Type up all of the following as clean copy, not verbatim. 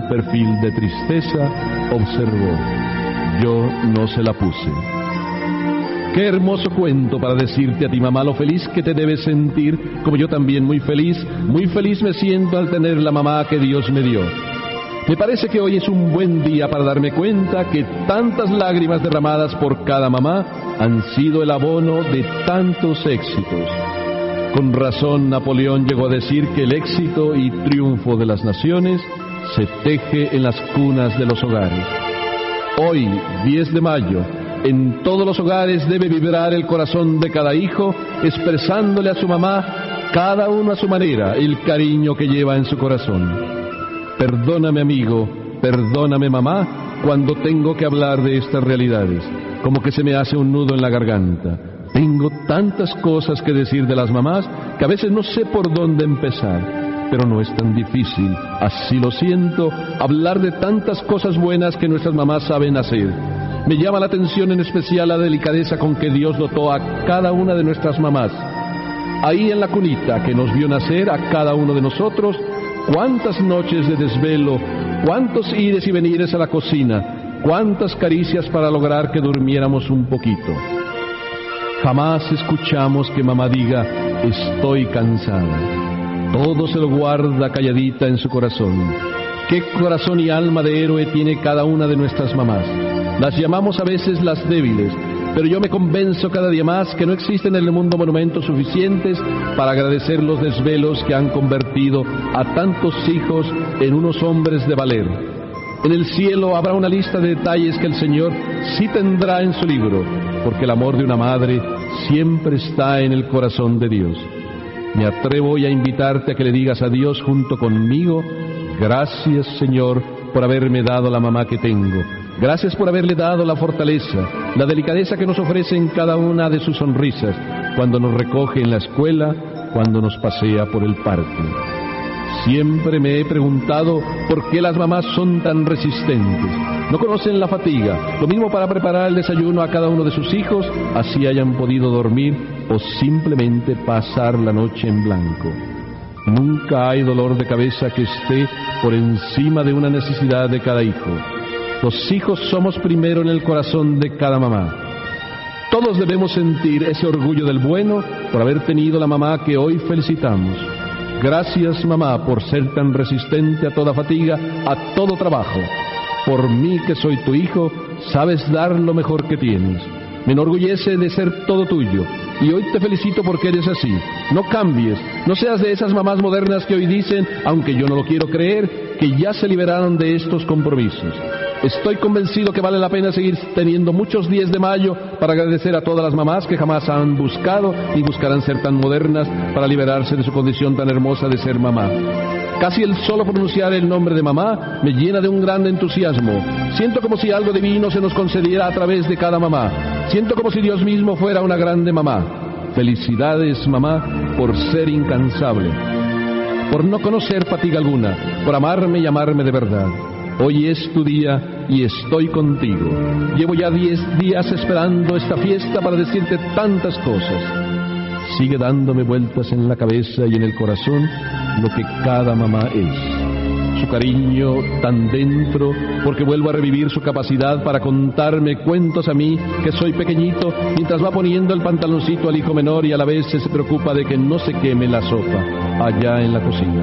perfil de tristeza, observó: yo no se la puse. Qué hermoso cuento para decirte a ti, mamá, lo feliz que te debes sentir, como yo también muy feliz me siento al tener la mamá que Dios me dio. Me parece que hoy es un buen día para darme cuenta que tantas lágrimas derramadas por cada mamá han sido el abono de tantos éxitos. Con razón, Napoleón llegó a decir que el éxito y triunfo de las naciones se teje en las cunas de los hogares. Hoy, 10 de mayo, en todos los hogares debe vibrar el corazón de cada hijo, expresándole a su mamá, cada uno a su manera, el cariño que lleva en su corazón. Perdóname, amigo, perdóname, mamá, cuando tengo que hablar de estas realidades, como que se me hace un nudo en la garganta. Tengo tantas cosas que decir de las mamás que a veces no sé por dónde empezar, pero no es tan difícil, así lo siento, hablar de tantas cosas buenas que nuestras mamás saben hacer. Me llama la atención en especial la delicadeza con que Dios dotó a cada una de nuestras mamás. Ahí en la cunita que nos vio nacer a cada uno de nosotros, cuántas noches de desvelo, cuántos ires y venires a la cocina, cuántas caricias para lograr que durmiéramos un poquito. Jamás escuchamos que mamá diga, estoy cansada. Todo se lo guarda calladita en su corazón. Qué corazón y alma de héroe tiene cada una de nuestras mamás. Las llamamos a veces las débiles, pero yo me convenzo cada día más que no existen en el mundo monumentos suficientes para agradecer los desvelos que han convertido a tantos hijos en unos hombres de valer. En el cielo habrá una lista de detalles que el Señor sí tendrá en su libro, porque el amor de una madre siempre está en el corazón de Dios. Me atrevo hoy a invitarte a que le digas a Dios junto conmigo: gracias, Señor, por haberme dado la mamá que tengo. Gracias por haberle dado la fortaleza, la delicadeza que nos ofrece en cada una de sus sonrisas, cuando nos recoge en la escuela, cuando nos pasea por el parque. Siempre me he preguntado por qué las mamás son tan resistentes. No conocen la fatiga. Lo mismo para preparar el desayuno a cada uno de sus hijos, así hayan podido dormir o simplemente pasar la noche en blanco. Nunca hay dolor de cabeza que esté por encima de una necesidad de cada hijo. Los hijos somos primero en el corazón de cada mamá. Todos debemos sentir ese orgullo del bueno por haber tenido la mamá que hoy felicitamos. Gracias, mamá, por ser tan resistente a toda fatiga, a todo trabajo. Por mí, que soy tu hijo, sabes dar lo mejor que tienes. Me enorgullece de ser todo tuyo, y hoy te felicito porque eres así. No cambies, no seas de esas mamás modernas que hoy dicen, aunque yo no lo quiero creer, que ya se liberaron de estos compromisos. Estoy convencido que vale la pena seguir teniendo muchos 10 de mayo para agradecer a todas las mamás que jamás han buscado y buscarán ser tan modernas para liberarse de su condición tan hermosa de ser mamá. Casi el solo pronunciar el nombre de mamá me llena de un gran entusiasmo. Siento como si algo divino se nos concediera a través de cada mamá. Siento como si Dios mismo fuera una grande mamá. Felicidades, mamá, por ser incansable, por no conocer fatiga alguna, por amarme y amarme de verdad. Hoy es tu día y estoy contigo. Llevo ya 10 días esperando esta fiesta para decirte tantas cosas. Sigue dándome vueltas en la cabeza y en el corazón lo que cada mamá es. Su cariño tan dentro, porque vuelvo a revivir su capacidad para contarme cuentos a mí, que soy pequeñito, mientras va poniendo el pantaloncito al hijo menor y a la vez se preocupa de que no se queme la sopa allá en la cocina.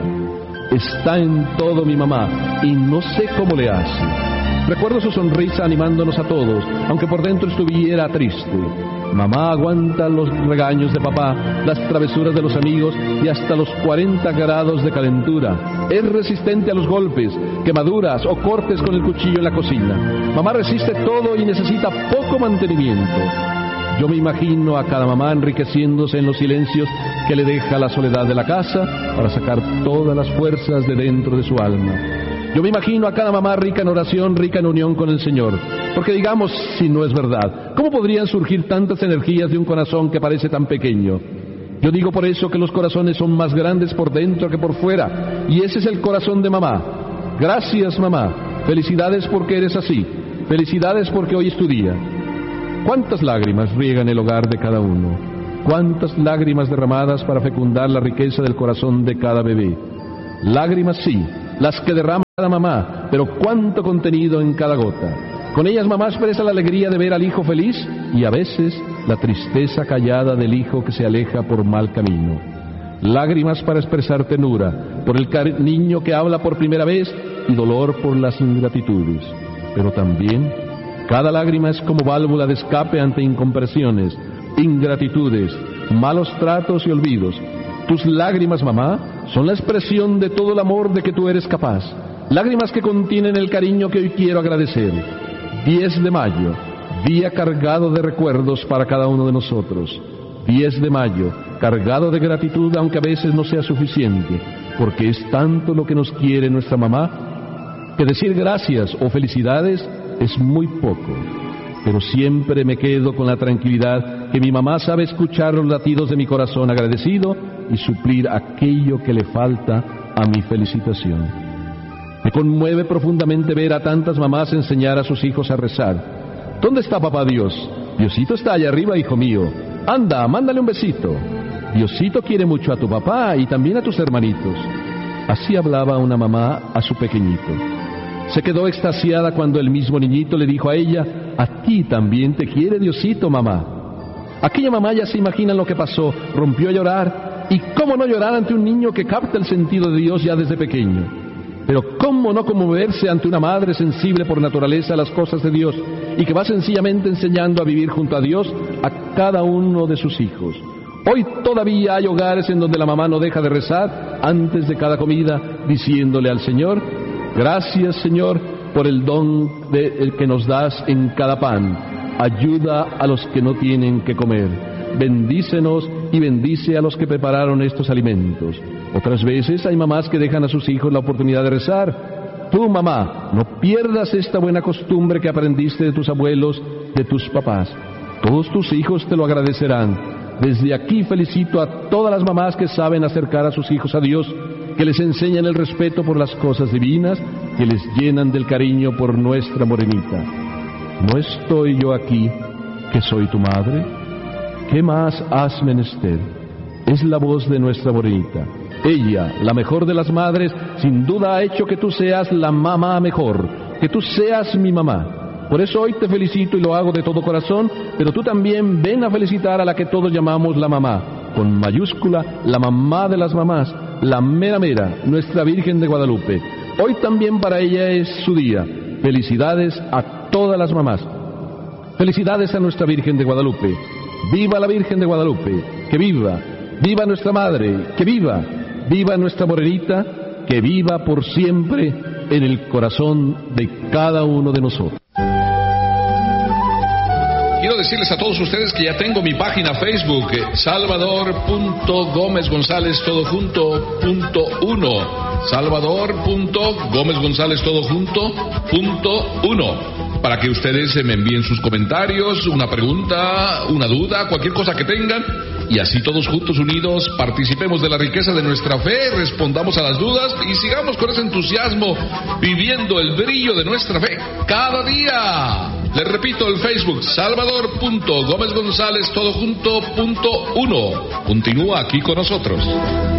Está en todo mi mamá y no sé cómo le hace. Recuerdo su sonrisa animándonos a todos, aunque por dentro estuviera triste. Mamá aguanta los regaños de papá, las travesuras de los amigos y hasta los 40 grados de calentura. Es resistente a los golpes, quemaduras o cortes con el cuchillo en la cocina. Mamá resiste todo y necesita poco mantenimiento. Yo me imagino a cada mamá enriqueciéndose en los silencios que le deja la soledad de la casa para sacar todas las fuerzas de dentro de su alma. Yo me imagino a cada mamá rica en oración, rica en unión con el Señor. Porque digamos, si no es verdad, ¿cómo podrían surgir tantas energías de un corazón que parece tan pequeño? Yo digo por eso que los corazones son más grandes por dentro que por fuera, y ese es el corazón de mamá. Gracias, mamá. Felicidades porque eres así. Felicidades porque hoy es tu día. ¿Cuántas lágrimas riegan el hogar de cada uno? ¿Cuántas lágrimas derramadas para fecundar la riqueza del corazón de cada bebé? Lágrimas sí, las que derrama cada mamá, pero cuánto contenido en cada gota. Con ellas mamá expresa la alegría de ver al hijo feliz y a veces la tristeza callada del hijo que se aleja por mal camino. Lágrimas para expresar ternura por el niño que habla por primera vez y dolor por las ingratitudes. Pero también cada lágrima es como válvula de escape ante incomprensiones, ingratitudes, malos tratos y olvidos. Tus lágrimas, mamá, son la expresión de todo el amor de que tú eres capaz. Lágrimas que contienen el cariño que hoy quiero agradecer. 10 de mayo, día cargado de recuerdos para cada uno de nosotros. 10 de mayo, cargado de gratitud, aunque a veces no sea suficiente, porque es tanto lo que nos quiere nuestra mamá, que decir gracias o felicidades es muy poco. Pero siempre me quedo con la tranquilidad que mi mamá sabe escuchar los latidos de mi corazón agradecido y suplir aquello que le falta a mi felicitación. Me conmueve profundamente ver a tantas mamás enseñar a sus hijos a rezar. ¿Dónde está papá Dios? Diosito está allá arriba, hijo mío. Anda, mándale un besito. Diosito quiere mucho a tu papá y también a tus hermanitos. Así hablaba una mamá a su pequeñito. Se quedó extasiada cuando el mismo niñito le dijo a ella: a ti también te quiere Diosito, mamá. Aquella mamá ya se imagina lo que pasó, rompió a llorar. ¿Y cómo no llorar ante un niño que capta el sentido de Dios ya desde pequeño? Pero ¿cómo no conmoverse ante una madre sensible por naturaleza a las cosas de Dios y que va sencillamente enseñando a vivir junto a Dios a cada uno de sus hijos? Hoy todavía hay hogares en donde la mamá no deja de rezar antes de cada comida, diciéndole al Señor: gracias, Señor, por el don el que nos das en cada pan. Ayuda a los que no tienen que comer. Bendícenos y bendice a los que prepararon estos alimentos. Otras veces hay mamás que dejan a sus hijos la oportunidad de rezar. Tú, mamá, no pierdas esta buena costumbre que aprendiste de tus abuelos, de tus papás. Todos tus hijos te lo agradecerán. Desde aquí felicito a todas las mamás que saben acercar a sus hijos a Dios, que les enseñan el respeto por las cosas divinas, que les llenan del cariño por nuestra morenita. ¿No estoy yo aquí, que soy tu madre? ¿Qué más has menester? Es la voz de nuestra morenita. Ella, la mejor de las madres, sin duda ha hecho que tú seas la mamá mejor, que tú seas mi mamá. Por eso hoy te felicito y lo hago de todo corazón, pero tú también ven a felicitar a la que todos llamamos la mamá, con mayúscula, la mamá de las mamás, la mera mera, nuestra Virgen de Guadalupe. Hoy también para ella es su día. Felicidades a todas las mamás. Felicidades a nuestra Virgen de Guadalupe. ¡Viva la Virgen de Guadalupe! ¡Que viva! ¡Viva nuestra Madre! ¡Que viva! ¡Viva nuestra morenita! ¡Que viva por siempre en el corazón de cada uno de nosotros! Quiero decirles a todos ustedes que ya tengo mi página Facebook, salvador.gomezgonzalez.1. salvador.gomezgonzalez.1, para que ustedes me envíen sus comentarios, una pregunta, una duda, cualquier cosa que tengan, y así todos juntos unidos participemos de la riqueza de nuestra fe, respondamos a las dudas y sigamos con ese entusiasmo viviendo el brillo de nuestra fe cada día. Les repito, el Facebook, salvador.gomezgonzalez.1. Continúa aquí con nosotros.